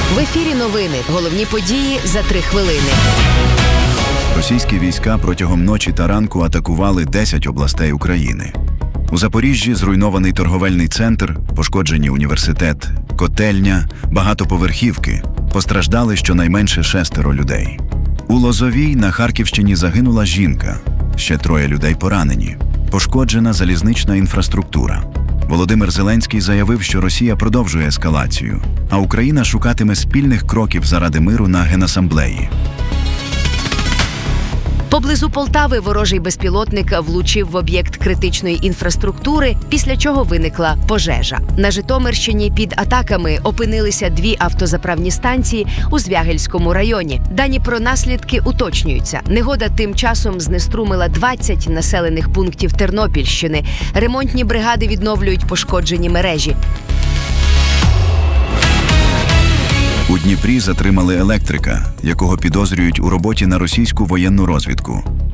В ефірі новини. Головні події за 3 хвилини. Російські війська протягом ночі та ранку атакували 10 областей України. У Запоріжжі зруйнований торговельний центр, пошкоджені університет, котельня, багатоповерхівки. Постраждали щонайменше 6 людей. У Лозовій на Харківщині загинула жінка. Ще 3 людей поранені. Пошкоджена залізнична інфраструктура. Володимир Зеленський заявив, що Росія продовжує ескалацію, а Україна шукатиме спільних кроків заради миру на Генасамблеї. Поблизу Полтави ворожий безпілотник влучив в об'єкт критичної інфраструктури, після чого виникла пожежа. На Житомирщині під атаками опинилися 2 автозаправні станції у Звягельському районі. Дані про наслідки уточнюються. Негода тим часом знеструмила 20 населених пунктів Тернопільщини. Ремонтні бригади відновлюють пошкоджені мережі. У Дніпрі затримали електрика, якого підозрюють у роботі на російську воєнну розвідку.